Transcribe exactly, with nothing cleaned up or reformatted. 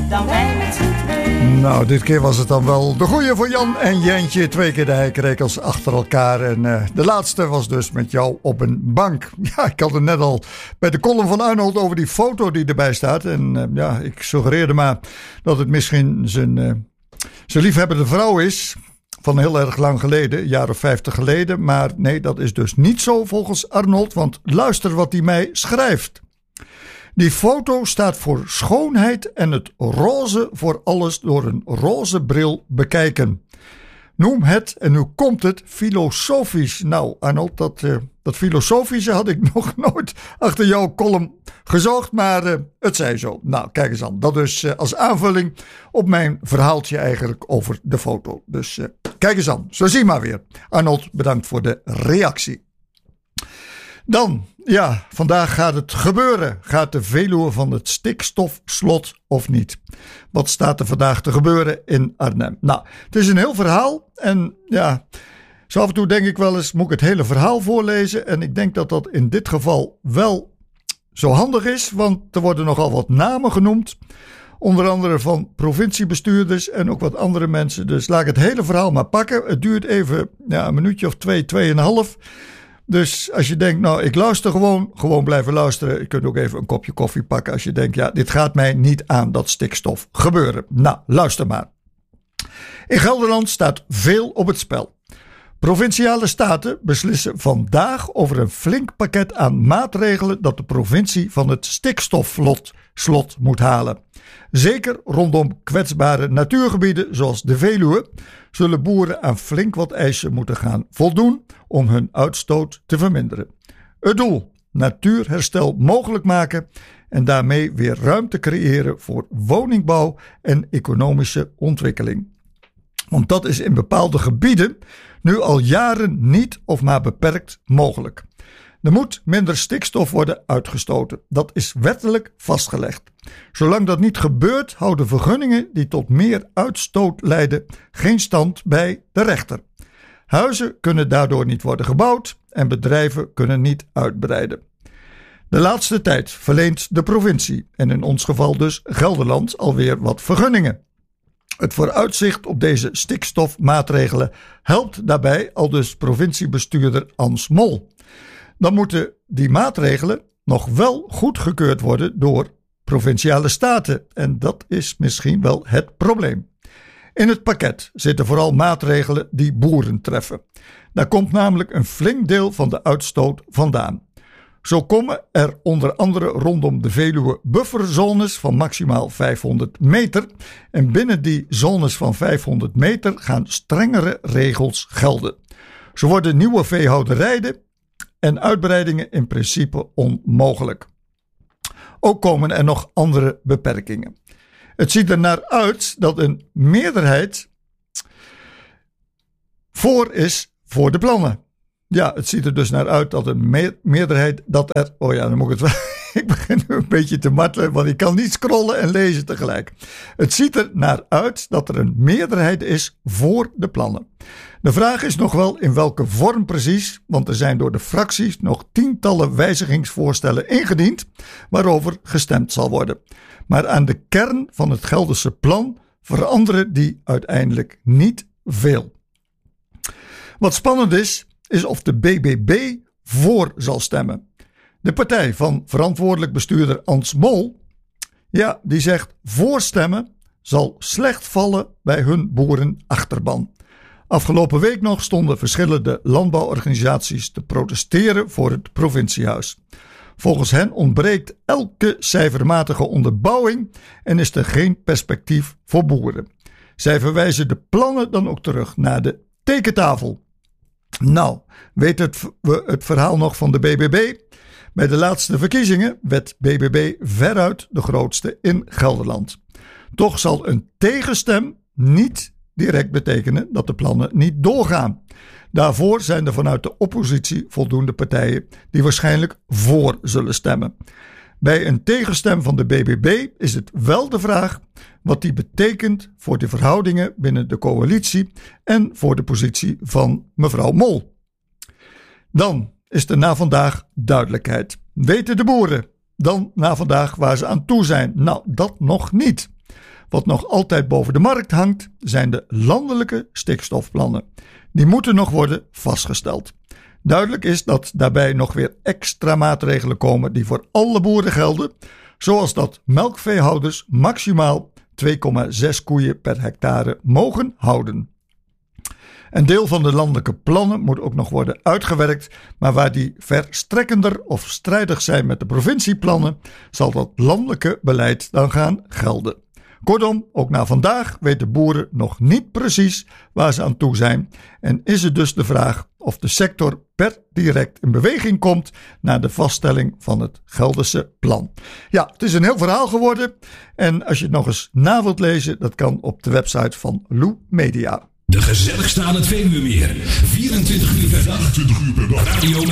dan wij met z'n twee. Nou, dit keer was het dan wel de goeie voor Jan en Jentje. Twee keer de heikrekels achter elkaar. En uh, de laatste was dus met jou op een bank. Ja, ik had het net al bij de column van Arnold over die foto die erbij staat. En uh, ja, ik suggereerde maar dat het misschien zijn, uh, zijn liefhebbende vrouw is. Van heel erg lang geleden, een jaar of vijftig geleden. Maar nee, dat is dus niet zo volgens Arnold. Want luister wat hij mij schrijft. Die foto staat voor schoonheid en het roze voor alles door een roze bril bekijken. Noem het, en nu komt het, filosofisch. Nou Arnold, dat, uh, dat filosofische had ik nog nooit achter jouw column gezocht, maar uh, het zij zo. Nou, kijk eens aan. Dat dus uh, als aanvulling op mijn verhaaltje eigenlijk over de foto. Dus uh, kijk eens aan. Zo zie maar weer. Arnold, bedankt voor de reactie. Dan, ja, vandaag gaat het gebeuren. Gaat de Veluwe van het stikstofslot of niet? Wat staat er vandaag te gebeuren in Arnhem? Nou, het is een heel verhaal. En ja, zo af en toe denk ik wel eens, moet ik het hele verhaal voorlezen? En ik denk dat dat in dit geval wel zo handig is. Want er worden nogal wat namen genoemd. Onder andere van provinciebestuurders en ook wat andere mensen. Dus laat ik het hele verhaal maar pakken. Het duurt even ja, een minuutje of twee, tweeënhalf. Dus als je denkt, nou ik luister gewoon, gewoon blijven luisteren. Je kunt ook even een kopje koffie pakken als je denkt, ja dit gaat mij niet aan dat stikstof gebeuren. Nou, luister maar. In Gelderland staat veel op het spel. Provinciale staten beslissen vandaag over een flink pakket aan maatregelen dat de provincie van het stikstofslot moet halen. Zeker rondom kwetsbare natuurgebieden zoals de Veluwe zullen boeren aan flink wat eisen moeten gaan voldoen om hun uitstoot te verminderen. Het doel: natuurherstel mogelijk maken en daarmee weer ruimte creëren voor woningbouw en economische ontwikkeling. Want dat is in bepaalde gebieden nu al jaren niet of maar beperkt mogelijk. Er moet minder stikstof worden uitgestoten. Dat is wettelijk vastgelegd. Zolang dat niet gebeurt, houden vergunningen die tot meer uitstoot leiden geen stand bij de rechter. Huizen kunnen daardoor niet worden gebouwd en bedrijven kunnen niet uitbreiden. De laatste tijd verleent de provincie, en in ons geval dus Gelderland, alweer wat vergunningen. Het vooruitzicht op deze stikstofmaatregelen helpt daarbij aldus provinciebestuurder Ans Mol. Dan moeten die maatregelen nog wel goedgekeurd worden door provinciale staten. En dat is misschien wel het probleem. In het pakket zitten vooral maatregelen die boeren treffen. Daar komt namelijk een flink deel van de uitstoot vandaan. Zo komen er onder andere rondom de Veluwe bufferzones van maximaal vijfhonderd meter. En binnen die zones van vijfhonderd meter gaan strengere regels gelden. Zo worden nieuwe veehouderijen en uitbreidingen in principe onmogelijk. Ook komen er nog andere beperkingen. Het ziet er naar uit dat een meerderheid voor is voor de plannen. Ja, het ziet er dus naar uit dat een me- meerderheid dat er... Oh ja, dan moet ik het wel... Ik begin nu een beetje te martelen, want ik kan niet scrollen en lezen tegelijk. Het ziet er naar uit dat er een meerderheid is voor de plannen. De vraag is nog wel in welke vorm precies, want er zijn door de fracties nog tientallen wijzigingsvoorstellen ingediend waarover gestemd zal worden. Maar aan de kern van het Gelderse plan veranderen die uiteindelijk niet veel. Wat spannend is, is of de B B B voor zal stemmen. De partij van verantwoordelijk bestuurder Ans Mol, ja, die zegt voorstemmen zal slecht vallen bij hun boerenachterban. Afgelopen week nog stonden verschillende landbouworganisaties te protesteren voor het provinciehuis. Volgens hen ontbreekt elke cijfermatige onderbouwing en is er geen perspectief voor boeren. Zij verwijzen de plannen dan ook terug naar de tekentafel. Nou, weet het, we het verhaal nog van de B B B? Bij de laatste verkiezingen werd B B B veruit de grootste in Gelderland. Toch zal een tegenstem niet direct betekenen dat de plannen niet doorgaan. Daarvoor zijn er vanuit de oppositie voldoende partijen die waarschijnlijk voor zullen stemmen. Bij een tegenstem van de B B B is het wel de vraag wat die betekent voor de verhoudingen binnen de coalitie en voor de positie van mevrouw Mol. Dan is er na vandaag duidelijkheid. Weten de boeren dan na vandaag waar ze aan toe zijn? Nou, dat nog niet. Wat nog altijd boven de markt hangt, zijn de landelijke stikstofplannen. Die moeten nog worden vastgesteld. Duidelijk is dat daarbij nog weer extra maatregelen komen die voor alle boeren gelden, zoals dat melkveehouders maximaal twee komma zes koeien per hectare mogen houden. Een deel van de landelijke plannen moet ook nog worden uitgewerkt, maar waar die verstrekkender of strijdig zijn met de provincieplannen, zal dat landelijke beleid dan gaan gelden. Kortom, ook na vandaag weten boeren nog niet precies waar ze aan toe zijn en is het dus de vraag of de sector per direct in beweging komt naar de vaststelling van het Gelderse plan. Ja, het is een heel verhaal geworden en als je het nog eens na wilt lezen, dat kan op de website van Lou Media. De gezelligste aan het Veluwemeer. vierentwintig uur per dag. Radio